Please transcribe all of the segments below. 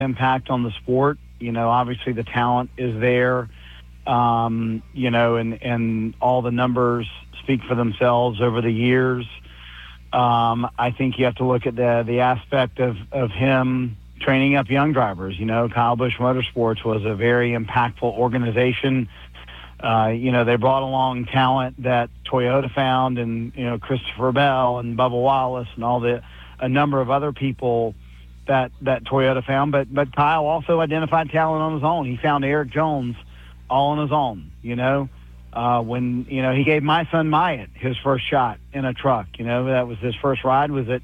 impact on the sport. Obviously the talent is there, and all the numbers speak for themselves over the years. I think you have to look at the aspect of him training up young drivers. Kyle Busch Motorsports was a very impactful organization. They brought along talent that Toyota found, and Christopher Bell and Bubba Wallace and a number of other people that Toyota found. But Kyle also identified talent on his own. He found Eric Jones all on his own. When he gave my son Myatt his first shot in a truck. That was his first ride. Was at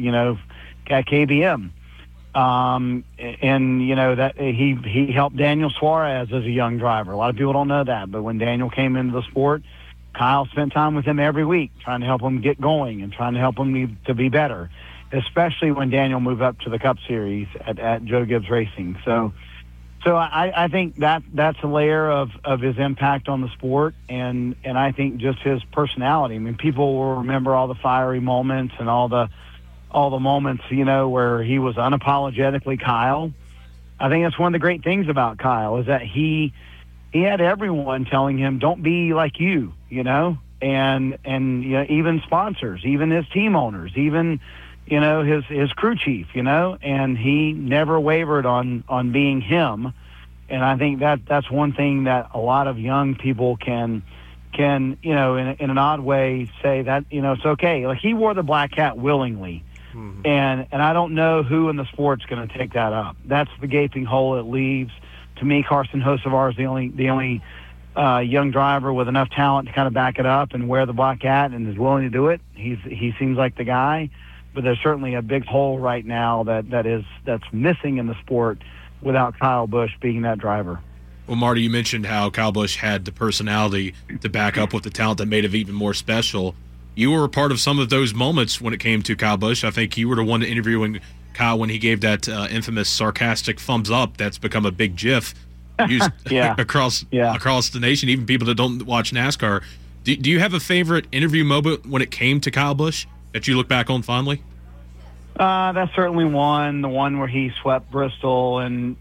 KBM. And that he helped Daniel Suarez as a young driver. A lot of people don't know that, but when Daniel came into the sport, Kyle spent time with him every week, trying to help him get going and trying to help him to be better, especially when Daniel moved up to the Cup Series at Joe Gibbs Racing. So I think that's a layer of his impact on the sport, and I think just his personality. I mean, people will remember all the fiery moments and all the moments, where he was unapologetically Kyle. I think that's one of the great things about Kyle is that he had everyone telling him, don't be like you, and even sponsors, even his team owners, even, his crew chief, and he never wavered on being him. And I think that's one thing that a lot of young people can in an odd way say that, it's okay. Like, he wore the black hat willingly. Mm-hmm. And I don't know who in the sport's going to take that up. That's the gaping hole it leaves. To me, Carson Hocevar is the only young driver with enough talent to kind of back it up and wear the black hat and is willing to do it. He seems like the guy, but there's certainly a big hole right now that's missing in the sport without Kyle Busch being that driver. Well, Marty, you mentioned how Kyle Busch had the personality to back up with the talent that made it even more special. You were a part of some of those moments when it came to Kyle Busch. I think you were the one interviewing Kyle when he gave that infamous sarcastic thumbs up that's become a big GIF used across the nation, even people that don't watch NASCAR. Do you have a favorite interview moment when it came to Kyle Busch that you look back on fondly? That's certainly one. The one where he swept Bristol and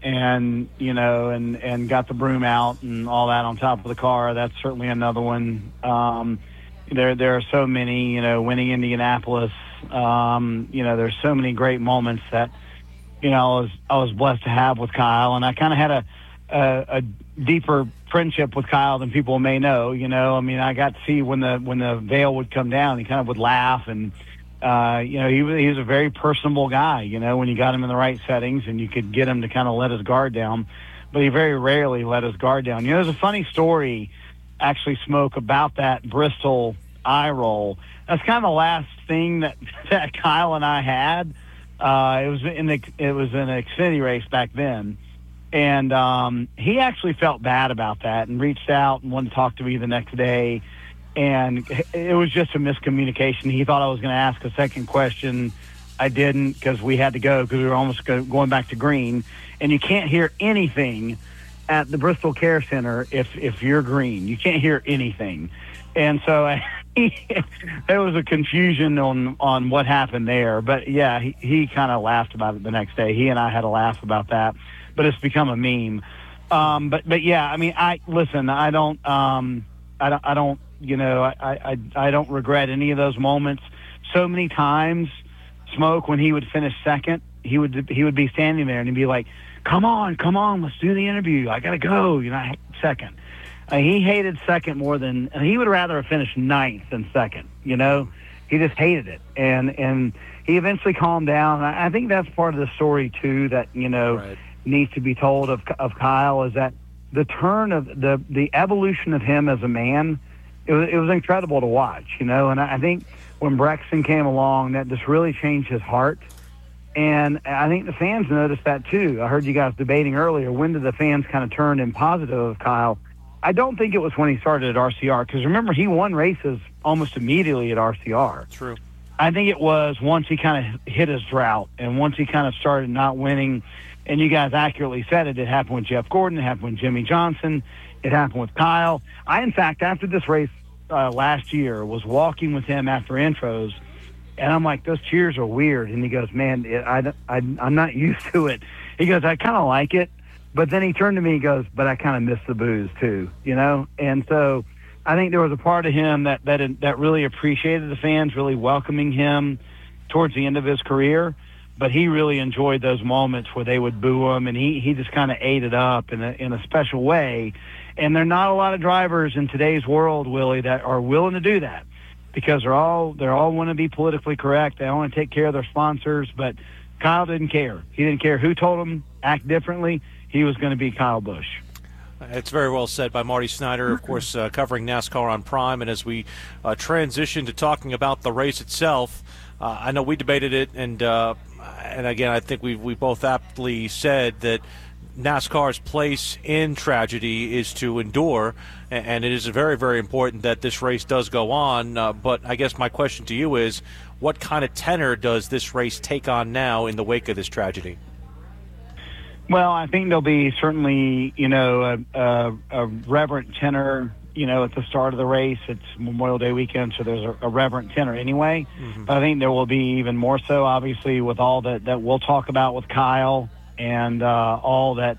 got the broom out and all that on top of the car. That's certainly another one. There are so many, winning Indianapolis. There's so many great moments that, I was blessed to have with Kyle, and I kind of had a deeper friendship with Kyle than people may know. I got to see when the veil would come down, he kind of would laugh, and he was a very personable guy. When you got him in the right settings and you could get him to kind of let his guard down, but he very rarely let his guard down. There's a funny story, actually, Smoke, about that Bristol eye roll. That's kind of the last thing that Kyle and I had. It was in an Xfinity race back then, and he actually felt bad about that and reached out and wanted to talk to me the next day. And it was just a miscommunication. He thought I was going to ask a second question. I didn't, because we had to go because we were almost going back to green. And you can't hear anything at the Bristol Care Center if you're green. You can't hear anything. And so there was a confusion on what happened there. But, yeah, he kind of laughed about it the next day. He and I had a laugh about that. But it's become a meme. But yeah, I mean, I don't regret any of those moments. So many times, Smoke, when he would finish second, he would be standing there and he'd be like, come on, let's do the interview. I got to go. I hate second. He hated second more than, and he would rather have finished ninth than second. He just hated it. And he eventually calmed down. I think that's part of the story too that, right, needs to be told of Kyle, is that the turn of the evolution of him as a man, it was incredible to watch, and I think when Brexton came along, that just really changed his heart. And I think the fans noticed that too. I heard you guys debating earlier, when did the fans kind of turn in positive of Kyle? I don't think it was when he started at RCR, because remember, he won races almost immediately at RCR. True. I think it was once he kind of hit his drought and once he kind of started not winning, and you guys accurately said it happened with Jeff Gordon, it happened with Jimmy Johnson, it happened with Kyle. I, in fact, after this race last year, was walking with him after intros, and I'm like, those cheers are weird. And he goes, man, I'm not used to it. He goes, I kind of like it. But then he turned to me and goes, but I kind of miss the booze too, you know? And so I think there was a part of him that really appreciated the fans really welcoming him towards the end of his career. But he really enjoyed those moments where they would boo him, and he just kind of ate it up in a special way. And there are not a lot of drivers in today's world, Willie, that are willing to do that, because they're all want to be politically correct. They all want to take care of their sponsors. But Kyle didn't care. He didn't care who told him act differently. He was going to be Kyle Busch. It's very well said by Marty Snyder, of course, covering NASCAR on Prime. And as we transition to talking about the race itself, I know we debated it, and again, I think we both aptly said that NASCAR's place in tragedy is to endure, and it is very, very important that this race does go on. But I guess my question to you is, what kind of tenor does this race take on now in the wake of this tragedy? Well, I think there'll be certainly, a reverent tenor, at the start of the race. It's Memorial Day weekend, so there's a reverent tenor anyway. Mm-hmm. But I think there will be even more so, obviously, with all that we'll talk about with Kyle, and all that,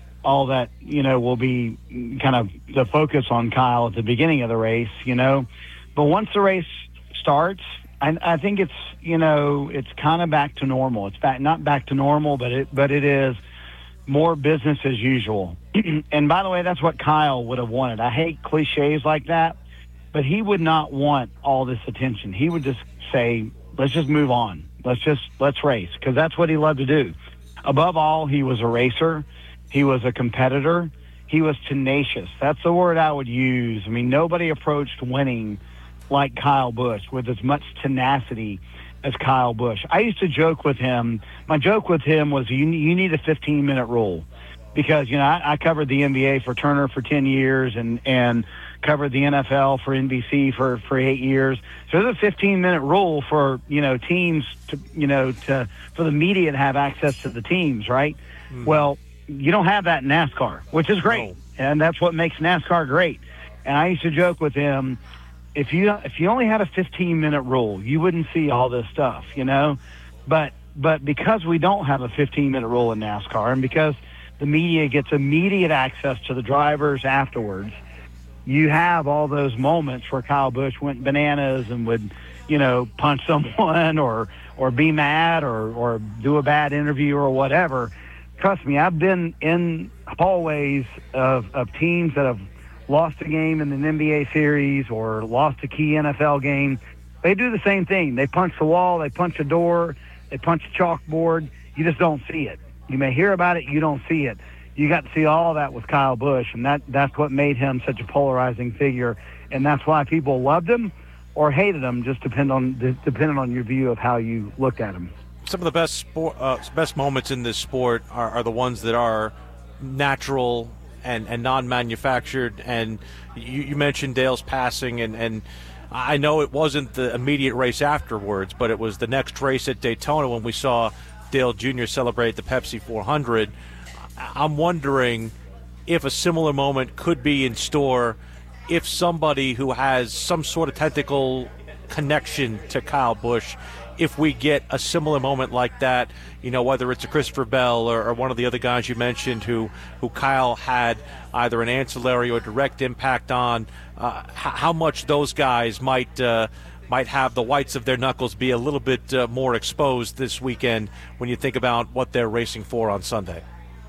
will be kind of the focus on Kyle at the beginning of the race, But once the race starts, I think it's, it's kind of back to normal. It's not back to normal, but it is more business as usual. And by the way, that's what Kyle would have wanted. I hate cliches like that, but he would not want all this attention. He would just say, let's just move on. Let's race, because that's what he loved to do. Above all, he was a racer. He was a competitor. He was tenacious. That's the word I would use. I mean, nobody approached winning like Kyle Busch with as much tenacity as Kyle Busch. I used to joke with him. My joke with him was, you need a 15-minute rule, because I covered the NBA for Turner for 10 years and covered the NFL for NBC for 8 years. So there's a 15-minute rule for teams to for the media to have access to the teams, right? Mm. Well, you don't have that in NASCAR, which is great, and that's what makes NASCAR great. And I used to joke with him, if you only had a 15-minute rule, you wouldn't see all this stuff, But because we don't have a 15-minute rule in NASCAR, and because the media gets immediate access to the drivers afterwards, you have all those moments where Kyle Busch went bananas and would, punch someone or be mad or do a bad interview or whatever. Trust me, I've been in hallways of teams that have lost a game in an NBA series or lost a key NFL game. They do the same thing. They punch the wall, they punch a door, they punch a chalkboard. You just don't see it. You may hear about it, you don't see it. You got to see all that with Kyle Busch, and that's what made him such a polarizing figure, and that's why people loved him or hated him, just depending on your view of how you looked at him. Some of the best moments in this sport are the ones that are natural and non-manufactured. And you mentioned Dale's passing, and I know it wasn't the immediate race afterwards, but it was the next race at Daytona when we saw Dale Jr. celebrate the Pepsi 400. I'm wondering if a similar moment could be in store if somebody who has some sort of tentacle connection to Kyle Busch, if we get a similar moment like that, whether it's a Christopher Bell or one of the other guys you mentioned who Kyle had either an ancillary or direct impact on, how much those guys might have the whites of their knuckles be a little bit more exposed this weekend when you think about what they're racing for on Sunday.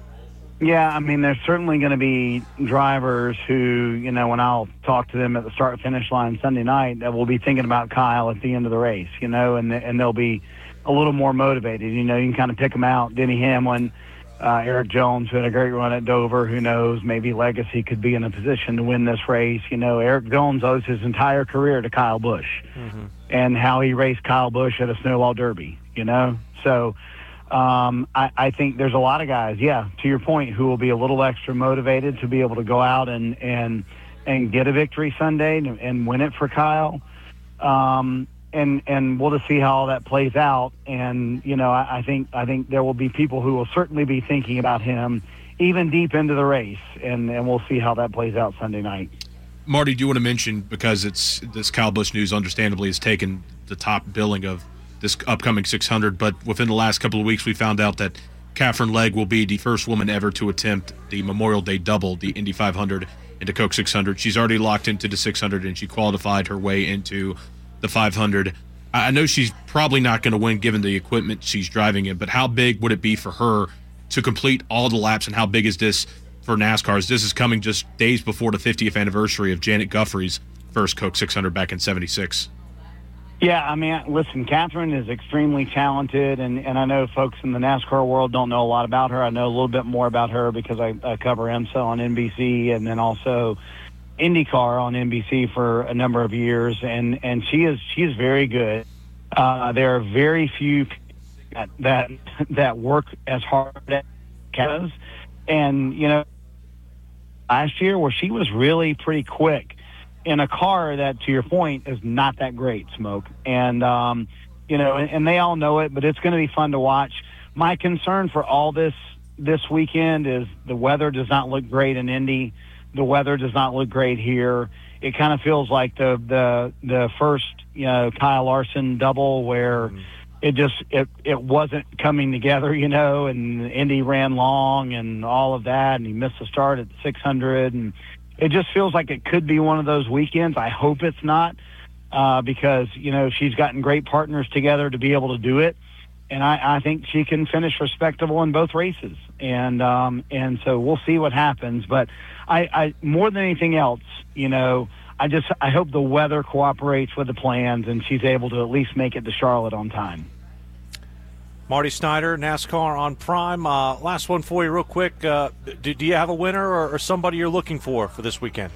Yeah, I mean, there's certainly going to be drivers who, when I'll talk to them at the start-finish line Sunday night, that will be thinking about Kyle at the end of the race, and they'll be a little more motivated. You can kind of pick them out. Denny Hamlin, Eric Jones, who had a great run at Dover. Who knows, maybe Legacy could be in a position to win this race. Eric Jones owes his entire career to Kyle Busch, mm-hmm. and how he raced Kyle Busch at a snowball derby, So I think there's a lot of guys, to your point, who will be a little extra motivated to be able to go out and get a victory Sunday and win it for Kyle. And we'll just see how all that plays out. And, I think there will be people who will certainly be thinking about him even deep into the race, and we'll see how that plays out Sunday night. Marty, do you want to mention, because this Kyle Busch news understandably has taken the top billing of this upcoming 600, but within the last couple of weeks we found out that Catherine Legg will be the first woman ever to attempt the Memorial Day double, the Indy 500 into Coke 600. She's already locked into the 600, and she qualified her way into the 500. I know she's probably not going to win given the equipment she's driving in, but how big would it be for her to complete all the laps, and how big is this for NASCAR? This is coming just days before the 50th anniversary of Janet Guthrie's first Coke 600 back in '76. Yeah, I mean, listen, Catherine is extremely talented, and I know folks in the NASCAR world don't know a lot about her. I know a little bit more about her because I cover IMSA on NBC and then also IndyCar on NBC for a number of years, and she is very good. There are very few that work as hard as Kat does, and last year where she was really pretty quick in a car that, to your point, is not that great, Smoke. And, and they all know it, but it's going to be fun to watch. My concern for all this weekend is the weather does not look great in Indy. The weather does not look great here. It kind of feels like the first, Kyle Larson double where it wasn't coming together, and Indy ran long and all of that, and he missed the start at 600, and it just feels like it could be one of those weekends. I hope it's not, because, she's gotten great partners together to be able to do it. And I think she can finish respectable in both races. And so we'll see what happens. But I more than anything else, I hope the weather cooperates with the plans and she's able to at least make it to Charlotte on time. Marty Snider, NASCAR on Prime. Last one for you real quick. Do you have a winner or somebody you're looking for this weekend?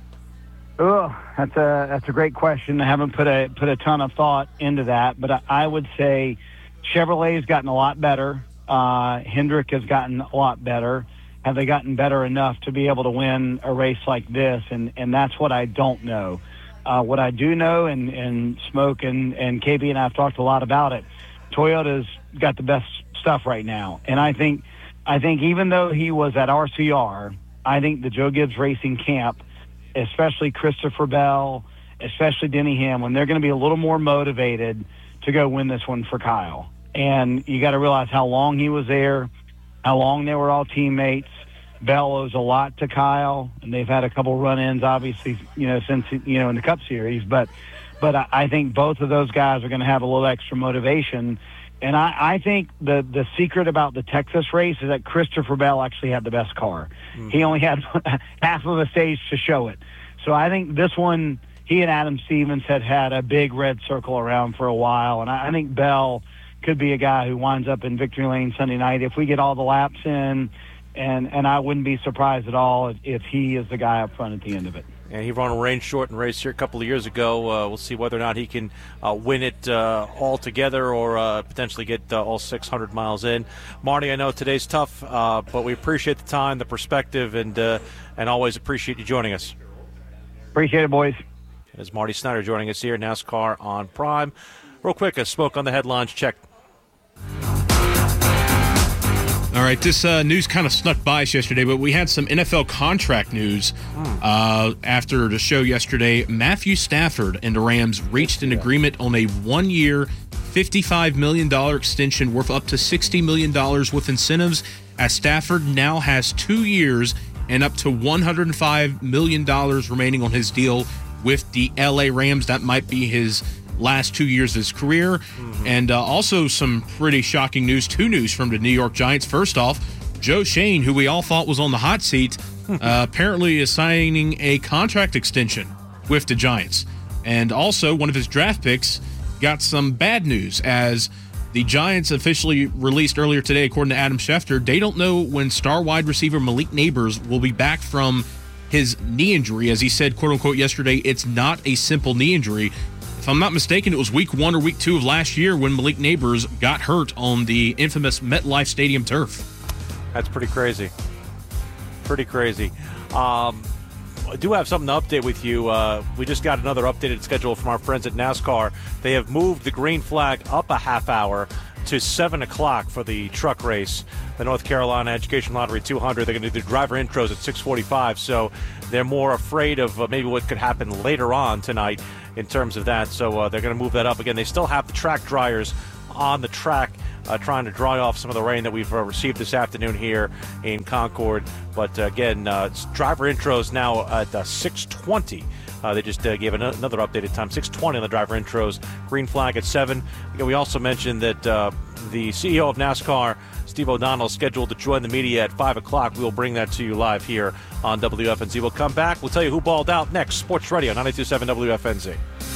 Oh, that's a great question. I haven't put a ton of thought into that, but I would say Chevrolet's gotten a lot better. Hendrick has gotten a lot better. Have they gotten better enough to be able to win a race like this? And that's what I don't know. What I do know, and Smoke and KB and I have talked a lot about it, Toyota's got the best stuff right now. And I think even though he was at RCR, I think the Joe Gibbs Racing camp, especially Christopher Bell, especially Denny Hamlin, they're going to be a little more motivated to go win this one for Kyle. And you got to realize how long he was there, how long they were all teammates. Bell owes a lot to Kyle, and they've had a couple run-ins, obviously, since, in the Cup Series. But I think both of those guys are going to have a little extra motivation. And I think the secret about the Texas race is that Christopher Bell actually had the best car. Mm-hmm. He only had half of a stage to show it. So I think this one, he and Adam Stevens had a big red circle around for a while. And I think Bell could be a guy who winds up in victory lane Sunday night if we get all the laps in. And I wouldn't be surprised at all if he is the guy up front at the end of it. And he ran a rain-shortened race here a couple of years ago. We'll see whether or not he can win it all together or potentially get all 600 miles in. Marty, I know today's tough, but we appreciate the time, the perspective, and always appreciate you joining us. Appreciate it, boys. As Marty Snider joining us here, NASCAR on Prime. Real quick, a Smoke on the Headlines check. All right, this news kind of snuck by us yesterday, but we had some NFL contract news after the show yesterday. Matthew Stafford and the Rams reached an agreement on a one-year, $55 million extension worth up to $60 million with incentives, as Stafford now has 2 years and up to $105 million remaining on his deal with the L.A. Rams. That might be his last 2 years of his career. Mm-hmm. And also some pretty shocking news, two news from the New York Giants. First off, Joe Shane, who we all thought was on the hot seat, apparently is signing a contract extension with the Giants. And also, one of his draft picks got some bad news, as the Giants officially released earlier today, according to Adam Schefter, they don't know when star wide receiver Malik Neighbors will be back from his knee injury. As he said, quote-unquote, yesterday, it's not a simple knee injury. If I'm not mistaken, it was week 1 or week 2 of last year when Malik Neighbors got hurt on the infamous MetLife Stadium turf. That's pretty crazy. Pretty crazy. I do have something to update with you. We just got another updated schedule from our friends at NASCAR. They have moved the green flag up a half hour to 7 o'clock for the truck race, the North Carolina Education Lottery 200. They're going to do the driver intros at 6:45, so they're more afraid of maybe what could happen later on tonight in terms of that. So they're going to move that up again. They still have the track dryers on the track trying to dry off some of the rain that we've received this afternoon here in Concord. But again, driver intros now at 6:20. They just gave another updated time, 6:20 on the driver intros. Green flag at 7. Again, we also mentioned that the CEO of NASCAR, Steve O'Donnell, is scheduled to join the media at 5 o'clock. We'll bring that to you live here on WFNZ. We'll come back. We'll tell you who balled out next. Sports Radio, 92.7 WFNZ.